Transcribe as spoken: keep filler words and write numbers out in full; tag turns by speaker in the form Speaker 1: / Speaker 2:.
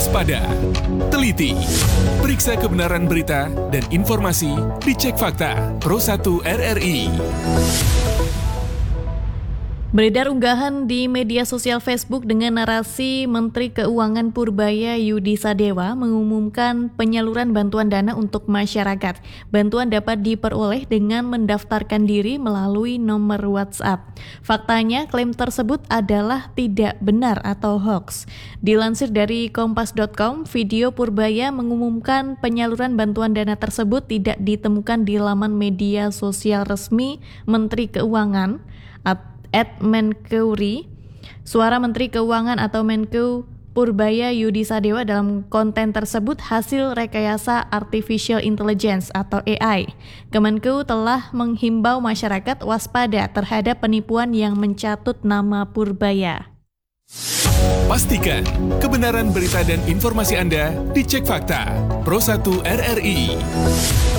Speaker 1: waspada, teliti, periksa kebenaran berita dan informasi, dicek fakta. Pro satu R R I.
Speaker 2: Beredar unggahan di media sosial Facebook dengan narasi Menteri Keuangan Purbaya Yudi Sadewa mengumumkan penyaluran bantuan dana untuk masyarakat. Bantuan dapat diperoleh dengan mendaftarkan diri melalui nomor WhatsApp. Faktanya, klaim tersebut adalah tidak benar atau hoax. Dilansir dari kompas titik com, video Purbaya mengumumkan penyaluran bantuan dana tersebut tidak ditemukan di laman media sosial resmi Menteri Keuangan at Menkeuri. Suara Menteri Keuangan atau Menku Purbaya Yudi Sadewa dalam konten tersebut hasil rekayasa Artificial Intelligence atau A I. Kemenku telah menghimbau masyarakat waspada terhadap penipuan yang mencatut nama Purbaya.
Speaker 1: Pastikan kebenaran berita dan informasi Anda dicek fakta. Pro satu R R I.